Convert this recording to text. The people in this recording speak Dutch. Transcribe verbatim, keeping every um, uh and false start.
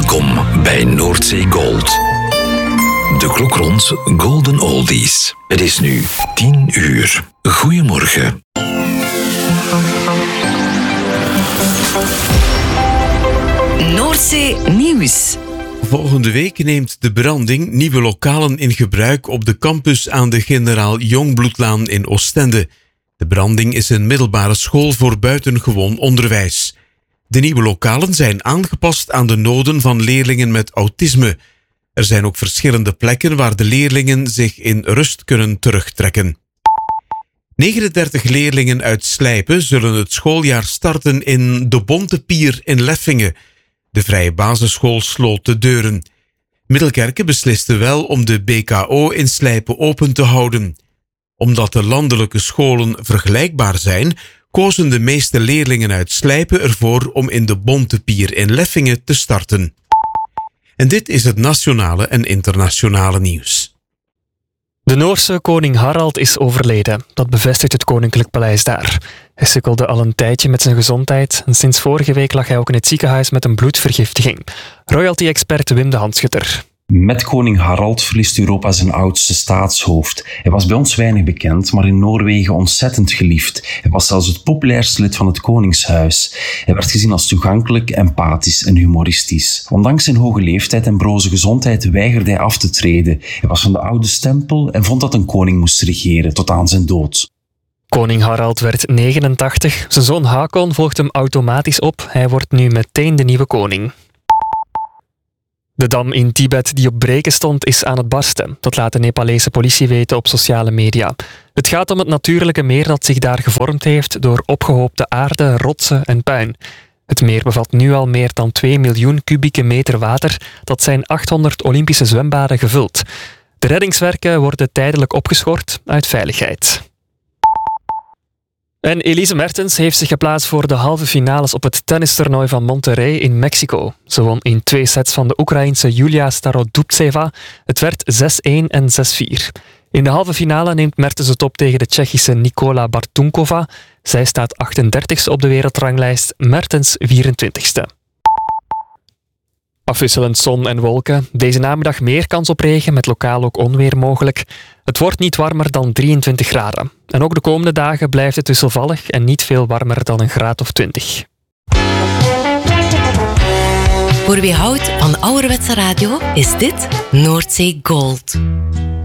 Welkom bij Noordzee Gold. De klok rond Golden Oldies. Het is nu tien uur. Goedemorgen. Noordzee Nieuws. Volgende week neemt de branding nieuwe lokalen in gebruik op de campus aan de Generaal Jongbloedlaan in Oostende. De branding is een middelbare school voor buitengewoon onderwijs. De nieuwe lokalen zijn aangepast aan de noden van leerlingen met autisme. Er zijn ook verschillende plekken waar de leerlingen zich in rust kunnen terugtrekken. negenendertig leerlingen uit Slijpen zullen het schooljaar starten in de Bonte Pier in Leffingen. De vrije basisschool sloot de deuren. Middelkerke besliste wel om de B K O in Slijpen open te houden. Omdat de landelijke scholen vergelijkbaar zijn, kozen de meeste leerlingen uit Slijpen ervoor om in de Bonte Pier in Leffingen te starten. En dit is het nationale en internationale nieuws. De Noorse koning Harald is overleden. Dat bevestigt het Koninklijk Paleis daar. Hij sukkelde al een tijdje met zijn gezondheid en sinds vorige week lag hij ook in het ziekenhuis met een bloedvergiftiging. Royalty-expert Wim de Handschutter. Met koning Harald verliest Europa zijn oudste staatshoofd. Hij was bij ons weinig bekend, maar in Noorwegen ontzettend geliefd. Hij was zelfs het populairste lid van het koningshuis. Hij werd gezien als toegankelijk, empathisch en humoristisch. Ondanks zijn hoge leeftijd en broze gezondheid weigerde hij af te treden. Hij was van de oude stempel en vond dat een koning moest regeren tot aan zijn dood. Koning Harald werd negenentachtig. Zijn zoon Hakon volgt hem automatisch op. Hij wordt nu meteen de nieuwe koning. De dam in Tibet die op breken stond is aan het barsten. Dat laat de Nepalese politie weten op sociale media. Het gaat om het natuurlijke meer dat zich daar gevormd heeft door opgehoopte aarde, rotsen en puin. Het meer bevat nu al meer dan twee miljoen kubieke meter water. Dat zijn achthonderd Olympische zwembaden gevuld. De reddingswerken worden tijdelijk opgeschort uit veiligheid. En Elise Mertens heeft zich geplaatst voor de halve finales op het tennistoernooi van Monterrey in Mexico. Ze won in twee sets van de Oekraïense Julia Starodubtseva. Het werd zes-een en zes-vier. In de halve finale neemt Mertens het op tegen de Tsjechische Nikola Bartunkova. Zij staat achtendertigste op de wereldranglijst, Mertens vierentwintigste. Afwisselend zon en wolken. Deze namiddag meer kans op regen, met lokaal ook onweer mogelijk. Het wordt niet warmer dan drieëntwintig graden. En ook de komende dagen blijft het wisselvallig en niet veel warmer dan een graad of twintig. Voor wie houdt van ouderwetse radio is dit Noordzee Gold.